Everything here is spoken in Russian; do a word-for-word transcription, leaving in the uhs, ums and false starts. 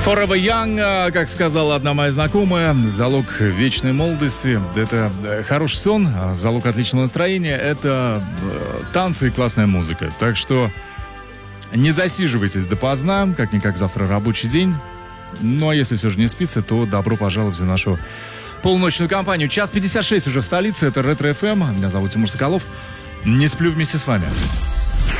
Forever Young, как сказала одна моя знакомая, залог вечной молодости – это хороший сон, а залог отличного настроения – это танцы и классная музыка. Так что не засиживайтесь допоздна, как-никак завтра рабочий день. Ну а если все же не спится, то добро пожаловать в нашу полуночную компанию. Час пятьдесят шесть уже в столице, это Ретро эф эм. Меня зовут Тимур Соколов. Не сплю вместе с вами.